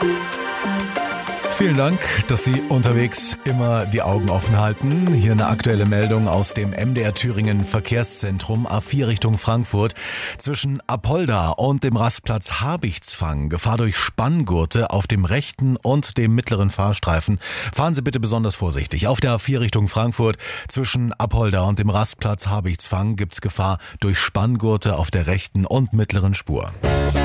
Vielen Dank, dass Sie unterwegs immer die Augen offen halten. Hier eine aktuelle Meldung aus dem MDR Thüringen Verkehrszentrum A4 Richtung Frankfurt. Zwischen Apolda und dem Rastplatz Habichtsfang Gefahr durch Spanngurte auf dem rechten und dem mittleren Fahrstreifen. Fahren Sie bitte besonders vorsichtig. Auf der A4 Richtung Frankfurt zwischen Apolda und dem Rastplatz Habichtsfang gibt's Gefahr durch Spanngurte auf der rechten und mittleren Spur.